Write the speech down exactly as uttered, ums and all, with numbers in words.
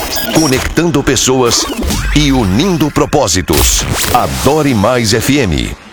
conectando pessoas e unindo propósitos. Adore Mais F M.